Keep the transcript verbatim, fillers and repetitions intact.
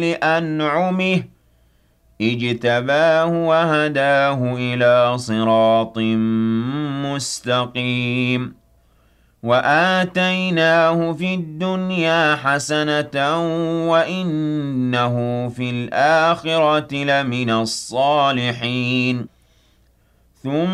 لأنعمه اجتباه وهداه إلى صراط مستقيم وآتيناه في الدنيا حسنة وإنه في الآخرة لمن الصالحين ثم